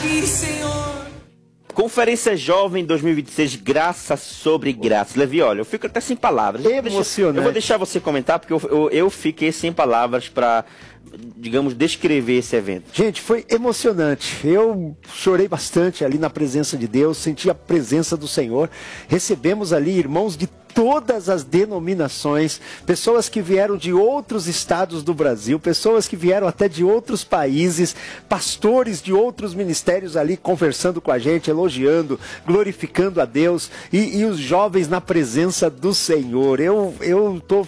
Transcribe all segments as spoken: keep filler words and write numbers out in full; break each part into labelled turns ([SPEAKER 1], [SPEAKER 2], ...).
[SPEAKER 1] aqui, Senhor.
[SPEAKER 2] Conferência Jovem dois mil e vinte e seis, graça sobre graça. Levi, olha, eu fico até sem palavras.
[SPEAKER 3] Emocionante.
[SPEAKER 2] Eu vou deixar você comentar, porque eu, eu, eu fiquei sem palavras para, digamos, descrever esse evento.
[SPEAKER 3] Gente, foi emocionante. Eu chorei bastante ali na presença de Deus, senti a presença do Senhor. Recebemos ali irmãos de todas as denominações, pessoas que vieram de outros estados do Brasil, pessoas que vieram até de outros países, pastores de outros ministérios ali conversando com a gente, elogiando, glorificando a Deus, e, e os jovens na presença do Senhor. Eu eu tô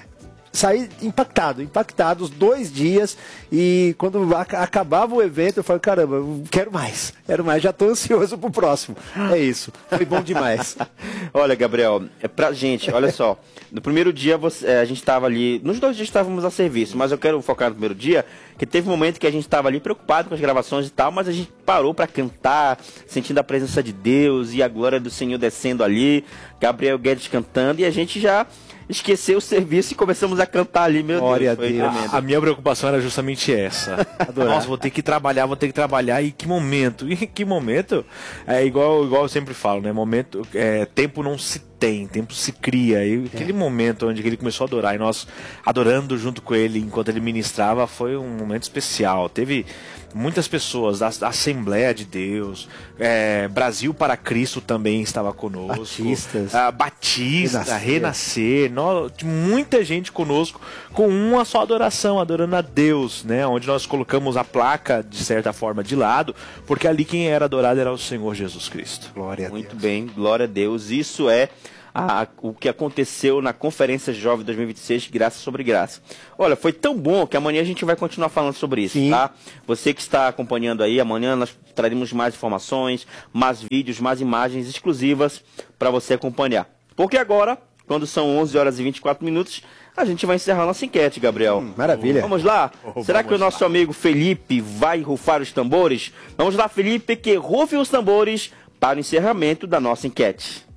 [SPEAKER 3] saí impactado, impactado os dois dias, e quando acabava o evento eu falei, caramba, eu quero mais, quero mais, já estou ansioso pro próximo. É isso, foi bom demais.
[SPEAKER 2] Olha, Gabriel, é pra gente, olha só, no primeiro dia você, é, a gente estava ali, nos dois dias estávamos a serviço, mas eu quero focar no primeiro dia, que teve um momento que a gente estava ali preocupado com as gravações e tal, mas a gente parou para cantar, sentindo a presença de Deus e a glória do Senhor descendo ali, Gabriel Guedes cantando, e a gente já esqueceu o serviço e começamos a cantar ali, meu
[SPEAKER 3] Glória
[SPEAKER 2] Deus,
[SPEAKER 3] a
[SPEAKER 2] foi
[SPEAKER 3] Deus.
[SPEAKER 2] tremendo.
[SPEAKER 4] A, a minha preocupação era justamente essa.
[SPEAKER 3] Adorar.
[SPEAKER 4] Nossa, vou ter que trabalhar, vou ter que trabalhar, e que momento, e que momento, é igual, igual eu sempre falo, né, momento, é, tempo não se tem, tempo se cria, e aquele é. momento onde ele começou a adorar, e nós adorando junto com ele, enquanto ele ministrava, foi um momento especial. Teve muitas pessoas da, da Assembleia de Deus, é, Brasil para Cristo também estava conosco,
[SPEAKER 3] Batistas,
[SPEAKER 4] a Batista,
[SPEAKER 3] Renascer,
[SPEAKER 4] Renascer nós, muita gente conosco, com uma só adoração, adorando a Deus, né? Onde nós colocamos a placa, de certa forma, de lado, porque ali quem era adorado era o Senhor Jesus Cristo.
[SPEAKER 3] Glória a Deus.
[SPEAKER 2] Muito bem, glória a Deus. Isso é a, o que aconteceu na Conferência Jovem dois mil e vinte e seis, Graça sobre Graça. Olha, foi tão bom que amanhã a gente vai continuar falando sobre isso,
[SPEAKER 3] Sim.
[SPEAKER 2] tá? Você que está acompanhando aí, amanhã nós traremos mais informações, mais vídeos, mais imagens exclusivas para você acompanhar. Porque agora, quando são onze horas e vinte e quatro minutos, a gente vai encerrar nossa enquete, Gabriel.
[SPEAKER 3] Hum, maravilha.
[SPEAKER 2] Vamos lá?
[SPEAKER 4] Oh,
[SPEAKER 2] Será
[SPEAKER 4] vamos
[SPEAKER 2] que o nosso
[SPEAKER 4] lá.
[SPEAKER 2] amigo Felipe vai rufar os tambores? Vamos lá, Felipe, que rufe os tambores para o encerramento da nossa enquete.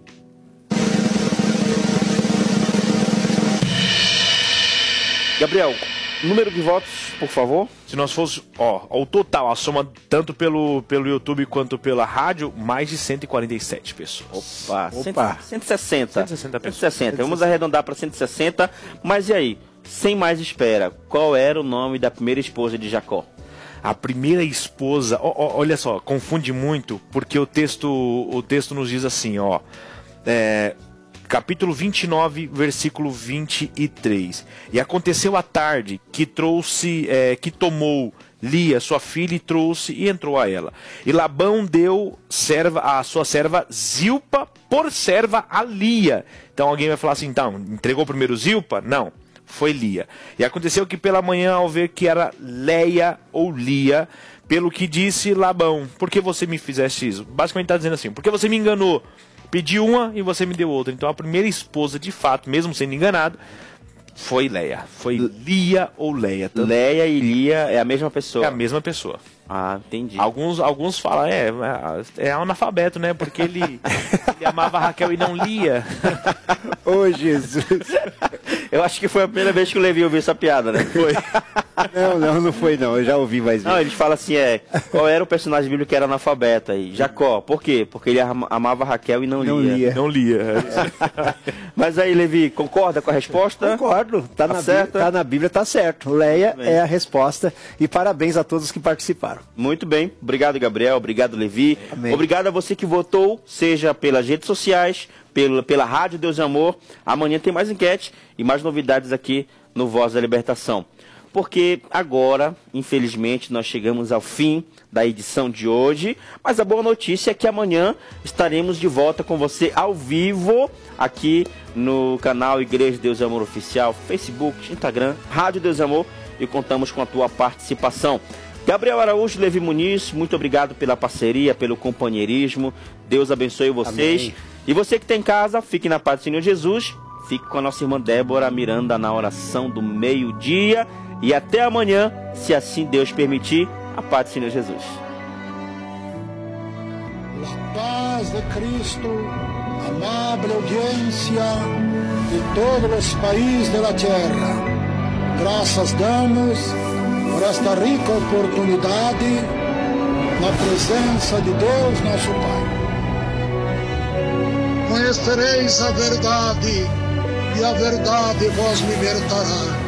[SPEAKER 2] Gabriel, número de votos, por favor.
[SPEAKER 4] Se nós fosse, ó, o total, a soma tanto pelo, pelo YouTube quanto pela rádio, mais de cento e quarenta e sete pessoas.
[SPEAKER 2] Opa,
[SPEAKER 3] Opa.
[SPEAKER 2] cento e sessenta.
[SPEAKER 4] cento e sessenta pessoas.
[SPEAKER 2] cento e sessenta. Vamos arredondar para cento e sessenta. Mas e aí, sem mais espera, qual era o nome da primeira esposa de Jacó?
[SPEAKER 4] A primeira esposa, ó, ó, olha só, confunde muito, porque o texto, o texto nos diz assim, ó, é, capítulo vinte e nove, versículo vinte e três. E aconteceu à tarde que trouxe, é, que tomou Lia, sua filha, e trouxe e entrou a ela. E Labão deu serva, a sua serva Zilpa por serva a Lia. Então alguém vai falar assim, então, entregou primeiro Zilpa? Não. Foi Lia. E aconteceu que pela manhã, ao ver que era Leia ou Lia, pelo que disse Labão, por que você me fizeste isso? Basicamente está dizendo assim, porque você me enganou, pedi uma e você me deu outra. Então a primeira esposa, de fato, mesmo sendo enganado, foi Leia. Foi Lia ou Leia. Tanto
[SPEAKER 2] Leia e Lia é a mesma pessoa.
[SPEAKER 4] é a mesma pessoa.
[SPEAKER 2] Ah, entendi.
[SPEAKER 4] Alguns, alguns falam, é, é analfabeto, né? Porque ele, ele amava Raquel e não Lia.
[SPEAKER 3] Ô, Jesus.
[SPEAKER 2] Eu acho que foi a primeira vez que o Levi ouviu essa piada, né? Foi.
[SPEAKER 3] Não, não, não foi não. Eu já ouvi mais
[SPEAKER 2] Não,
[SPEAKER 3] vezes.
[SPEAKER 2] eles falam assim, é, qual era o personagem bíblico que era analfabeta aí? Jacó. Por quê? Porque ele ama- amava Raquel e não,
[SPEAKER 3] Não
[SPEAKER 2] Lia.
[SPEAKER 3] lia.
[SPEAKER 4] Não Lia.
[SPEAKER 2] Mas aí, Levi, concorda com a resposta?
[SPEAKER 3] Concordo. Tá,
[SPEAKER 2] Tá
[SPEAKER 3] na
[SPEAKER 2] certo?
[SPEAKER 3] Bíblia, tá na Bíblia, tá certo. Leia
[SPEAKER 2] Muito bem.
[SPEAKER 3] é a resposta. E parabéns a todos que participaram.
[SPEAKER 2] Muito bem. Obrigado, Gabriel. Obrigado, Levi.
[SPEAKER 3] Amém.
[SPEAKER 2] Obrigado a você que votou, seja pelas redes sociais, pela, pela Rádio Deus e Amor. Amanhã tem mais enquete e mais novidades aqui no Voz da Libertação. Porque agora, infelizmente, nós chegamos ao fim da edição de hoje. Mas a boa notícia é que amanhã estaremos de volta com você ao vivo aqui no canal Igreja Deus e Amor Oficial, Facebook, Instagram, Rádio Deus e Amor, e contamos com a tua participação. Gabriel Araújo, Levi Muniz, muito obrigado pela parceria, pelo companheirismo. Deus abençoe vocês.
[SPEAKER 3] Amém.
[SPEAKER 2] E você que está em casa, fique na paz do Senhor Jesus. Fique com a nossa irmã Débora Miranda na oração do meio-dia. E até amanhã, se assim Deus permitir, a paz do Senhor Jesus.
[SPEAKER 5] La paz de Cristo, amable audiencia de todos los países de la tierra. Graças damos por esta rica oportunidade na presença de Deus nosso Pai. Conhecereis a verdade, e a verdade vos libertará.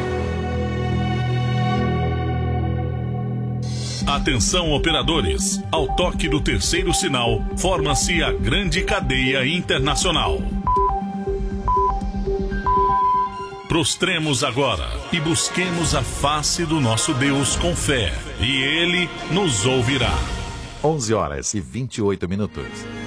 [SPEAKER 1] Atenção, operadores! Ao toque do terceiro sinal, forma-se a grande cadeia internacional. Prostremos agora e busquemos a face do nosso Deus com fé, e Ele nos ouvirá.
[SPEAKER 6] onze horas e vinte e oito minutos.